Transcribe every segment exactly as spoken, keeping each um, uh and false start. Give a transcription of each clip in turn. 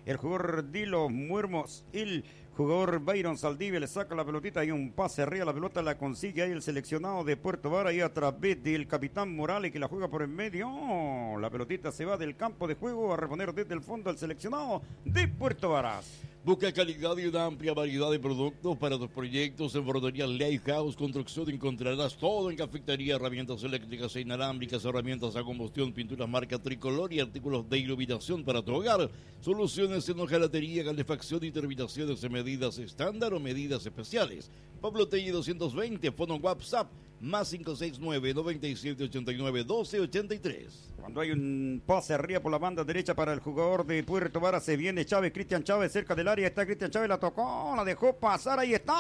el jugador de los Muermos, el jugador Byron Saldivia le saca la pelotita y un pase arriba, la pelota la consigue ahí el seleccionado de Puerto Vara y a través del capitán Morales que la juega por en medio. Oh, la pelotita se va del campo de juego a reponer desde el fondo al seleccionado de Puerto Varas. Busca calidad y una amplia variedad de productos para tus proyectos. En Bordería Lighthouse Construcción encontrarás todo en cafetería, herramientas eléctricas e inalámbricas, herramientas a combustión, pinturas marca Tricolor y artículos de iluminación para tu hogar. Soluciones en hojalatería, calefacción y terminaciones en medidas estándar o medidas especiales. Pablo Telli doscientos veinte, fono WhatsApp, más cinco seis nueve, noventa y siete, ochenta y nueve, doce, ochenta y tres. Cuando hay un pase arriba por la banda derecha para el jugador de Puerto Vara, se viene Chávez, Cristian Chávez cerca del área, está Cristian Chávez, la tocó, la dejó pasar, ahí está.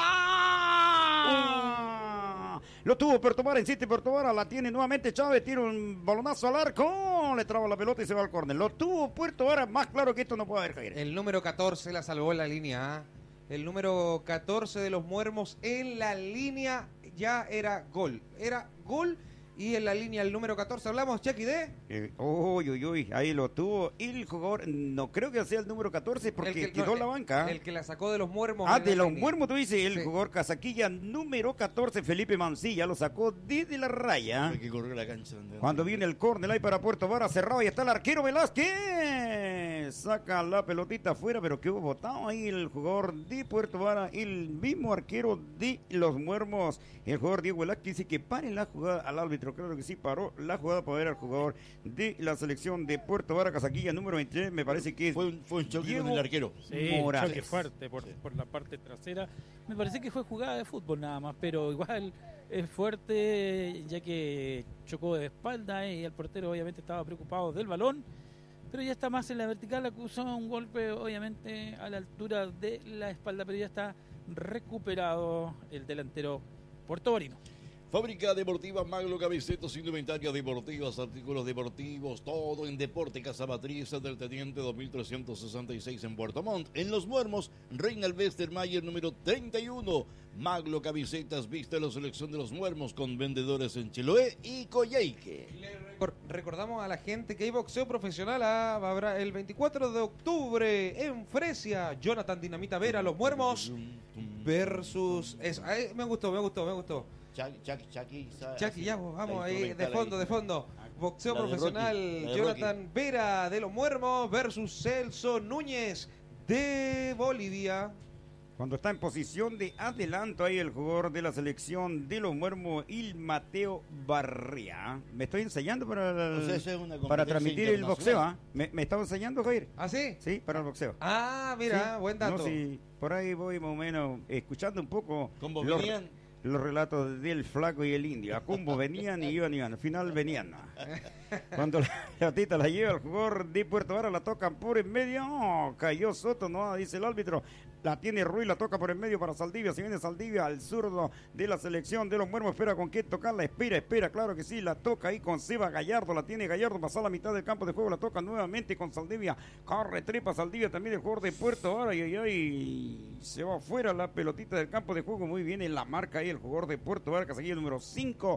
Uh. Lo tuvo Puerto Vara, insiste Puerto Vara, la tiene nuevamente Chávez, tira un balonazo al arco, le traba la pelota y se va al córner. Lo tuvo Puerto Vara, más claro que esto no puede haber, Jair. El número catorce la salvó en la línea A. El número catorce de los Muermos en la línea ya era gol. Era gol y en la línea el número catorce. Hablamos, Chucky, de... Eh, uy, uy, uy, ahí lo tuvo. Y el jugador, no creo que sea el número catorce porque que, quedó no, en la banca. El que la sacó de los Muermos. Ah, de los línea. Muermos, tú dices, el sí. jugador Casaquilla número catorce, Felipe Mancilla, lo sacó desde la raya. Hay que correr la cancha. Cuando viene el córner ahí para Puerto Vara, cerrado y está el arquero Velázquez. Saca la pelotita afuera, pero quedó botado ahí el jugador de Puerto Vara, el mismo arquero de los Muermos. El jugador Diego Velázquez dice que pare la jugada al árbitro. Creo que sí paró la jugada para ver al jugador de la selección de Puerto Vara, Casaquilla número veintitrés. Me parece que fue un, fue un choque Diego con el arquero. Sí, Morales. choque fuerte por, por la parte trasera. Me parece que fue jugada de fútbol nada más, pero igual es fuerte ya que chocó de espalda y el portero obviamente estaba preocupado del balón. Pero ya está más en la vertical, acusó un golpe obviamente a la altura de la espalda, pero ya está recuperado el delantero puertovarino. Fábrica Deportiva Maglo, camisetas, indumentaria deportivas, artículos deportivos, todo en Deporte Casa Matriz del Teniente dos mil trescientos sesenta y seis en Puerto Montt. En Los Muermos, Reinald Westermayer número treinta y uno. Maglo Camisetas, viste la selección de Los Muermos con vendedores en Chiloé y Coyhaique. Le recordamos a la gente que hay boxeo profesional a, habrá el veinticuatro de octubre en Fresia. Jonathan Dinamita Vera, Los Muermos versus... Eso, ay, me gustó, me gustó, me gustó. Chucky, Chucky, Chucky, Chucky, ya vamos ahí, de fondo, de fondo. Boxeo profesional, Rocky, Jonathan Vera de Los Muermos versus Celso Núñez de Bolivia. Cuando está en posición de adelanto ahí el jugador de la selección de Los Muermos, Il Mateo Barría. Me estoy ensayando para, el, o sea, eso es una para transmitir el boxeo. ¿eh? ¿Me, ¿Me estaba enseñando, Jair? ¿Ah, sí? Sí, para el boxeo. Ah, mira, sí, buen dato. No, sí, por ahí voy más o menos escuchando un poco. ¿Cómo los, venían? Los relatos del flaco y el indio. A combo venían y iban y iban. Al final venían. Cuando la pelotita la lleva el jugador de Puerto Vara, la tocan por en medio. Oh, cayó Soto, no, dice el árbitro. La tiene Ruiz, la toca por en medio para Saldivia. Se viene Saldivia al zurdo de la selección de Los Muermos. Espera con quién tocarla. Espera, espera, claro que sí. La toca ahí con Seba Gallardo. La tiene Gallardo. Pasa a la mitad del campo de juego. La toca nuevamente con Saldivia. Corre, trepa Saldivia también el jugador de Puerto Vara. Y ahí se va afuera la pelotita del campo de juego. Muy bien en la marca ahí el jugador de Puerto Vara. Que seguía el número cinco.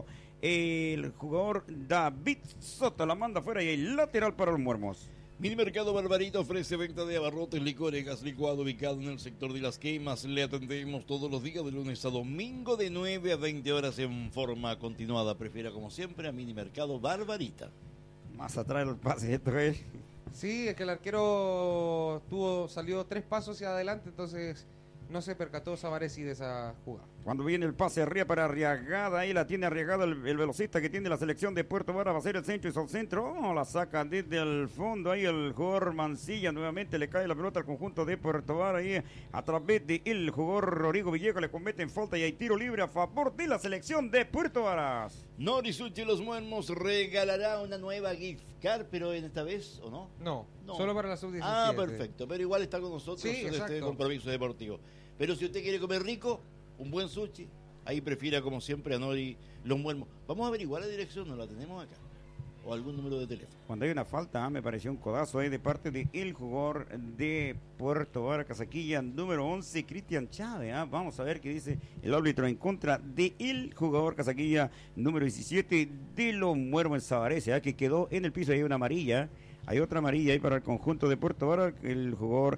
El jugador David Soto la manda afuera y el lateral para Los Muermos. Mini Mercado Barbarita ofrece venta de abarrotes, licores, gas licuado ubicado en el sector de Las Quemas. Le atendemos todos los días de lunes a domingo de nueve a veinte horas en forma continuada. Prefiera como siempre a Mini Mercado Barbarita. Más atrás el pase esto es. Sí, es que el arquero tuvo, salió tres pasos hacia adelante, entonces no se percató Savaresi de esa jugada. Cuando viene el pase arriba para Arriagada, ahí la tiene Arriagada el, el velocista que tiene la selección de Puerto Vara, va a ser el centro y el centro, oh, la saca desde el fondo, ahí el jugador Mancilla, nuevamente le cae la pelota al conjunto de Puerto Vara, ahí a través de el jugador Rodrigo Villegas le comete en falta y hay tiro libre a favor de la selección de Puerto Varas. Norisuchi Los Muermos regalará una nueva gift card, pero en esta vez, ¿o no? No, no. solo para la sub diecisiete. Ah, perfecto, pero igual está con nosotros sí, en este compromiso deportivo. Pero si usted quiere comer rico, un buen sushi, ahí prefiera como siempre a Nori Los Muermos. Vamos a averiguar la dirección, ¿no la tenemos acá? O algún número de teléfono. Cuando hay una falta, ¿eh? Me pareció un codazo ahí de parte de el jugador de Puerto Vara, Casaquilla, número once, Cristian Chávez. ¿eh? Vamos a ver qué dice el árbitro en contra de el jugador Casaquilla, número diecisiete, de Los Muermos, el Savarese, ¿eh? que quedó en el piso. Hay una amarilla. Hay otra amarilla ahí para el conjunto de Puerto Vara, el jugador